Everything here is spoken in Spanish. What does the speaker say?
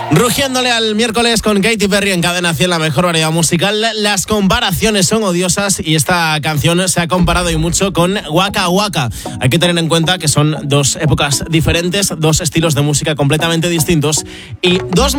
Rugiéndole al miércoles con Katy Perry en Cadena 100, la mejor variedad musical. Las comparaciones son odiosas y esta canción se ha comparado y mucho con Waka Waka. Hay que tener en cuenta que son dos épocas diferentes, dos estilos de música completamente distintos y dos